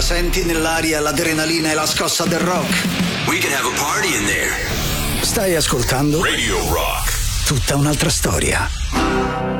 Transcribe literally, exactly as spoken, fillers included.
senti nell'aria l'adrenalina e la scossa del rock? We can have a party in there. Stai ascoltando Radio Rock. Tutta un'altra storia.